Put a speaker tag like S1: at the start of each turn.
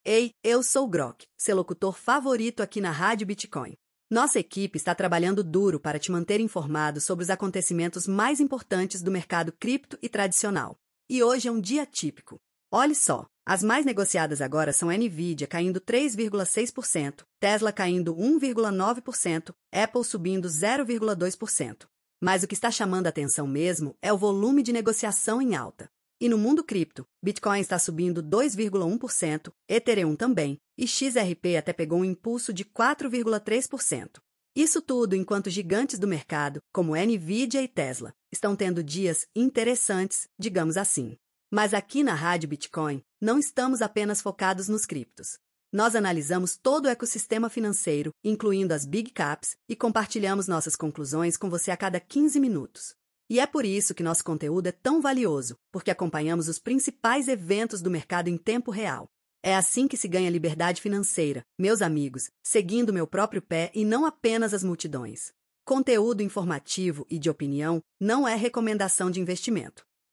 S1: Ei, eu sou o Grok, seu locutor favorito aqui na Rádio Bitcoin. Nossa equipe está trabalhando duro para te manter informado sobre os acontecimentos mais importantes do mercado cripto e tradicional. E hoje é um dia típico. Olhe só, as mais negociadas agora são Nvidia caindo 3,6%, Tesla caindo 1,9%, Apple subindo 0,2%. Mas o que está chamando a atenção mesmo é o volume de negociação em alta. E no mundo cripto, Bitcoin está subindo 2,1%, Ethereum também, e XRP até pegou um impulso de 4,3%. Isso tudo enquanto gigantes do mercado, como Nvidia e Tesla, estão tendo dias interessantes, digamos assim. Mas aqui na Rádio Bitcoin, não estamos apenas focados nos criptos. Nós analisamos todo o ecossistema financeiro, incluindo as Big Caps, e compartilhamos nossas conclusões com você a cada 15 minutos. E é por isso que nosso conteúdo é tão valioso, porque acompanhamos os principais eventos do mercado em tempo real. É assim que se ganha liberdade financeira, meus amigos, seguindo meu próprio pé e não apenas as multidões. Conteúdo informativo e de opinião não é recomendação de investimento.